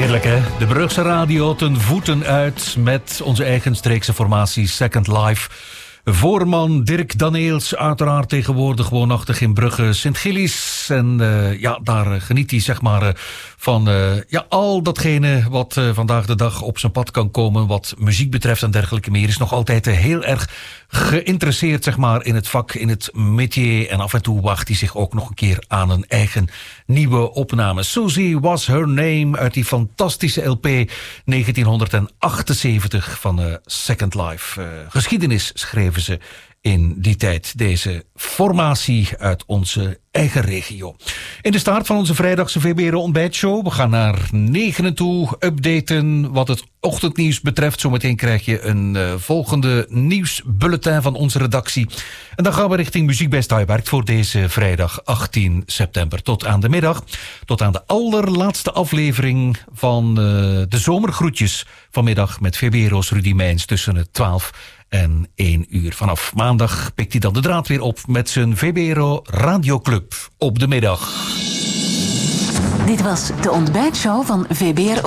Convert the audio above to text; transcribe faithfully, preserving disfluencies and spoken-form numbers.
Heerlijk, hè? De Brugse radio ten voeten uit met onze eigen streekse formatie Second Life. Voorman Dirk Daneels, uiteraard tegenwoordig woonachtig in Brugge Sint-Gillis. En uh, ja, daar geniet hij zeg maar uh, van uh, ja, al datgene wat uh, vandaag de dag op zijn pad kan komen, wat muziek betreft en dergelijke meer. Is nog altijd uh, heel erg geïnteresseerd zeg maar in het vak, in het métier. En af en toe wacht hij zich ook nog een keer aan een eigen nieuwe opname. Susie Was Her Name uit die fantastische L P negentien achtenzeventig van uh, Second Life. Uh, geschiedenis schreven ze in die tijd, deze formatie uit onze eigen regio. In de start van onze vrijdagse V B R ontbijtshow. We gaan naar negenen toe, updaten wat het ochtendnieuws betreft. Zometeen krijg je een uh, volgende nieuwsbulletin van onze redactie. En dan gaan we richting Muziek bij Stuyberg voor deze vrijdag achttien september. Tot aan de middag, tot aan de allerlaatste aflevering van uh, de zomergroetjes vanmiddag met V B Ro's Rudy Meijns tussen het twaalf en één uur. Vanaf maandag pikt hij dan de draad weer op met zijn V B R O Radioclub op de middag. Dit was de ontbijtshow van V B R O.